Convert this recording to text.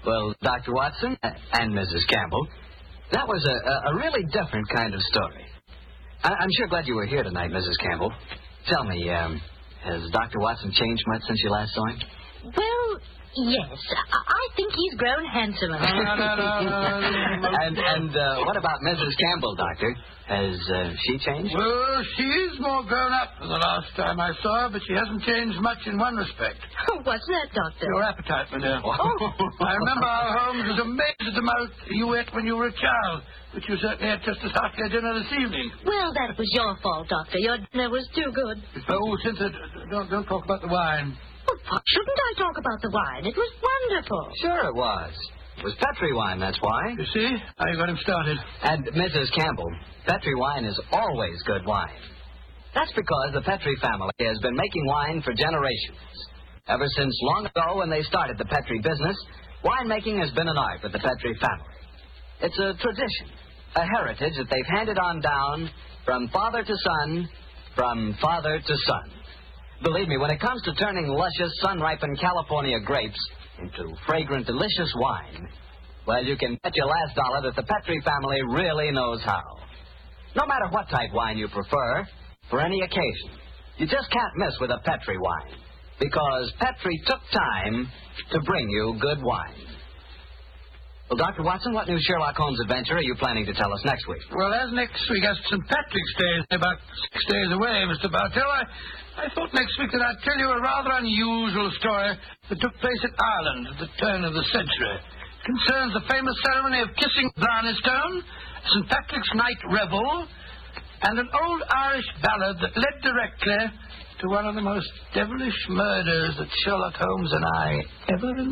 Well, Dr. Watson and Mrs. Campbell, that was a really different kind of story. I'm sure glad you were here tonight, Mrs. Campbell. Tell me, has Dr. Watson changed much since you last saw him? Well, yes. I think he's grown handsomer. No. And what about Mrs. Campbell, Doctor? Has she changed? Well, she's more grown up than the last time I saw her, but she hasn't changed much in one respect. What's that, Doctor? Your appetite, my dear. I remember how Holmes was amazed at the amount you ate when you were a child, but you certainly had just as hearty a dinner this evening. Well, that was your fault, Doctor. Your dinner was too good. Oh, Cynthia, don't talk about the wine. Well, why shouldn't I talk about the wine? It was wonderful. Sure it was. It was Petri wine, that's why. You see? How you got him started. And Mrs. Campbell, Petri wine is always good wine. That's because the Petri family has been making wine for generations. Ever since long ago when they started the Petri business, winemaking has been an art with the Petri family. It's a tradition, a heritage that they've handed on down from father to son, from father to son. Believe me, when it comes to turning luscious, sun-ripened California grapes into fragrant, delicious wine, well, you can bet your last dollar that the Petri family really knows how. No matter what type wine you prefer, for any occasion, you just can't miss with a Petri wine, because Petri took time to bring you good wine. Well, Dr. Watson, what new Sherlock Holmes adventure are you planning to tell us next week? Well, as next week as St. Patrick's Day is about 6 days away, Mr. Bartell, I thought next week that I'd tell you a rather unusual story that took place in Ireland at the turn of the century. It concerns the famous ceremony of kissing Blarney Stone, St. Patrick's Night Revel, and an old Irish ballad that led directly to one of the most devilish murders that Sherlock Holmes and I ever